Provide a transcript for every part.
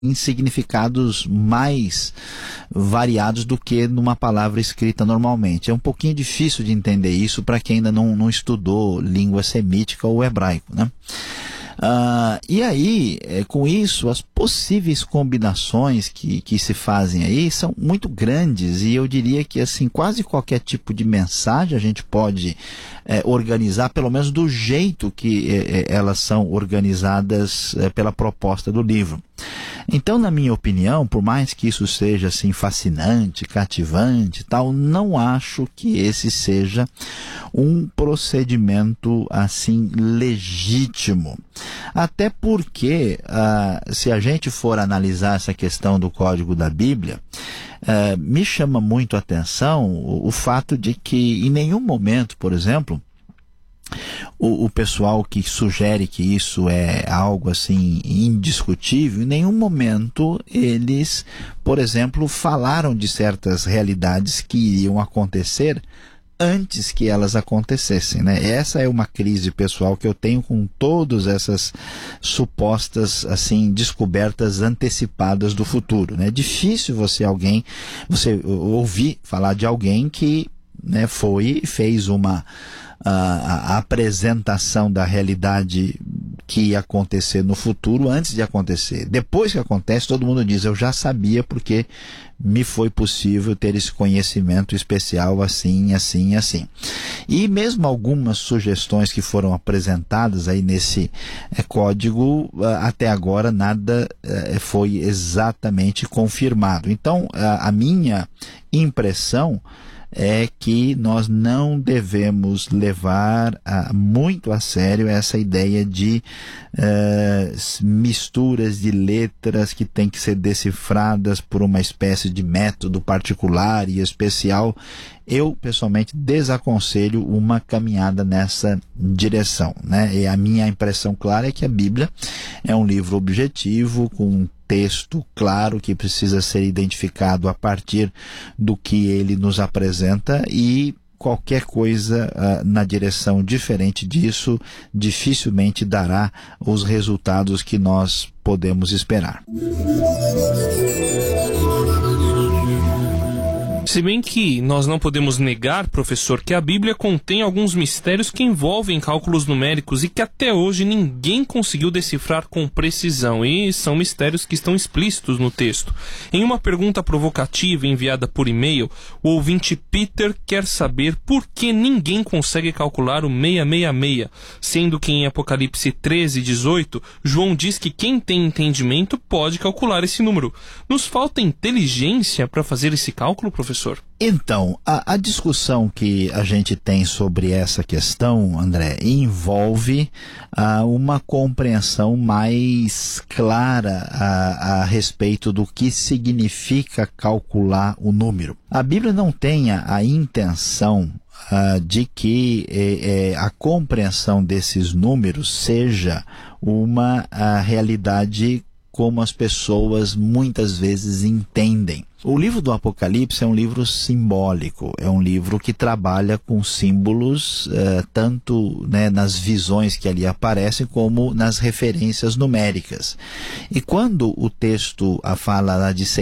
em significados mais variados do que numa palavra escrita normalmente. É um pouquinho difícil de entender isso para quem ainda não estudou língua semítica ou hebraico, né? E aí, com isso, as possíveis combinações que se fazem aí são muito grandes, e eu diria que assim, quase qualquer tipo de mensagem a gente pode organizar, pelo menos do jeito que elas são organizadas pela proposta do livro. Então, na minha opinião, por mais que isso seja assim fascinante, cativante e tal, não acho que esse seja um procedimento assim legítimo. Até porque, se a gente for analisar essa questão do código da Bíblia, me chama muito a atenção o fato de que em nenhum momento, por exemplo, o pessoal que sugere que isso é algo assim indiscutível, em nenhum momento eles, por exemplo, falaram de certas realidades que iriam acontecer antes que elas acontecessem, né? Essa é uma crise pessoal que eu tenho com todas essas supostas assim descobertas antecipadas do futuro, né? É difícil você ouvir falar de alguém que, né, foi e fez a apresentação da realidade que ia acontecer no futuro antes de acontecer. Depois que acontece, todo mundo diz: eu já sabia porque me foi possível ter esse conhecimento especial assim, assim, assim. E mesmo algumas sugestões que foram apresentadas aí nesse código, até agora nada foi exatamente confirmado. Então, a minha impressão é que nós não devemos levar muito a sério essa ideia de misturas de letras que têm que ser decifradas por uma espécie de método particular e especial. Eu, pessoalmente, desaconselho uma caminhada nessa direção, né? E a minha impressão clara é que a Bíblia é um livro objetivo, com um texto claro que precisa ser identificado a partir do que ele nos apresenta, e qualquer coisa na direção diferente disso dificilmente dará os resultados que nós podemos esperar. Se bem que nós não podemos negar, professor, que a Bíblia contém alguns mistérios que envolvem cálculos numéricos e que até hoje ninguém conseguiu decifrar com precisão, e são mistérios que estão explícitos no texto. Em uma pergunta provocativa enviada por e-mail, o ouvinte Peter quer saber por que ninguém consegue calcular o 666, sendo que em Apocalipse 13:18, João diz que quem tem entendimento pode calcular esse número. Nos falta inteligência para fazer esse cálculo, professor? Então, a discussão que a gente tem sobre essa questão, André, envolve uma compreensão mais clara a respeito do que significa calcular o número. A Bíblia não tem a intenção de que a compreensão desses números seja uma realidade como as pessoas muitas vezes entendem. O livro do Apocalipse é um livro simbólico, é um livro que trabalha com símbolos, tanto, né, nas visões que ali aparecem, como nas referências numéricas. E quando o texto fala lá de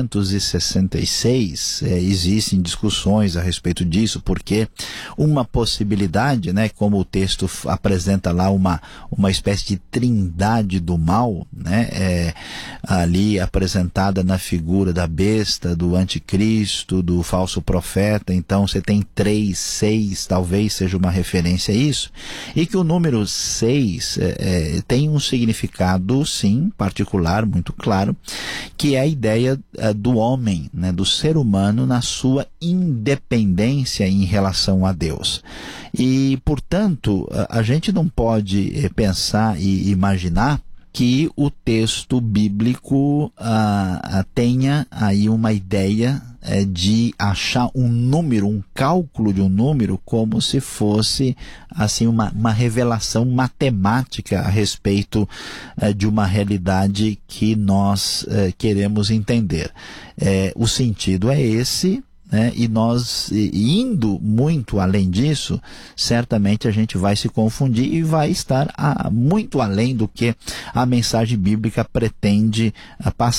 666, existem discussões a respeito disso, porque uma possibilidade, né, como o texto apresenta lá uma espécie de trindade do mal, né, ali apresentada na figura da besta, do anticristo, do falso profeta. Então você tem 3, 6, talvez seja uma referência a isso, e que o número 6 tem um significado, sim, particular, muito claro, que é a ideia do homem, né, do ser humano na sua independência em relação a Deus. E, portanto, a gente não pode pensar e imaginar que o texto bíblico tenha aí uma ideia de achar um número, um cálculo de um número, como se fosse assim uma revelação matemática a respeito de uma realidade que nós queremos entender. O sentido é esse, né? E nós, indo muito além disso, certamente a gente vai se confundir e vai estar muito além do que a mensagem bíblica pretende passar.